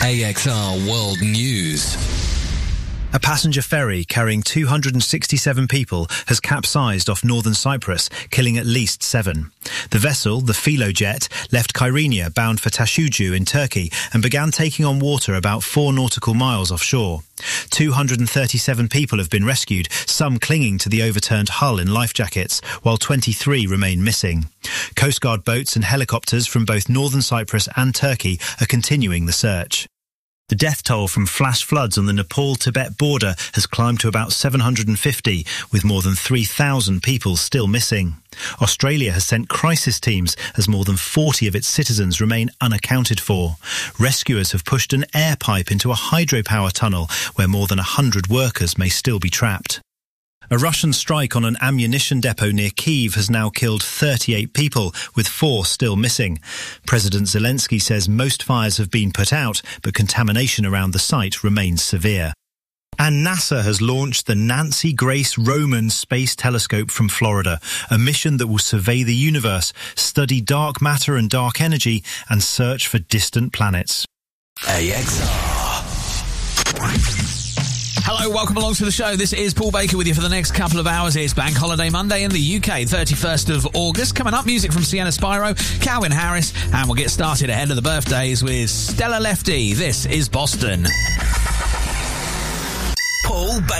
AXR World News. A passenger ferry carrying 267 people has capsized off northern Cyprus, killing at least 7. The vessel, the Philojet, left Kyrenia bound for Tashucu in Turkey and began taking on water about 4 nautical miles offshore. 237 people have been rescued, some clinging to the overturned hull in life jackets, while 23 remain missing. Coast Guard boats and helicopters from both northern Cyprus and Turkey are continuing the search. The death toll from flash floods on the Nepal-Tibet border has climbed to about 750, with more than 3,000 people still missing. Australia has sent crisis teams as more than 40 of its citizens remain unaccounted for. Rescuers have pushed an air pipe into a hydropower tunnel where more than 100 workers may still be trapped. A Russian strike on an ammunition depot near Kyiv has now killed 38 people, with 4 still missing. President Zelensky says most fires have been put out, but contamination around the site remains severe. And NASA has launched the Nancy Grace Roman Space Telescope from Florida, a mission that will survey the universe, study dark matter and dark energy, and search for distant planets. AXR. Hello, welcome along to the show. This is Paul Baker with you for the next couple of hours. It's Bank Holiday Monday in the UK, 31st of August. Coming up, music from Sienna Spyro, Calvin Harris, and we'll get started ahead of the birthdays with Stella Lefty. This is Boston. Paul Baker.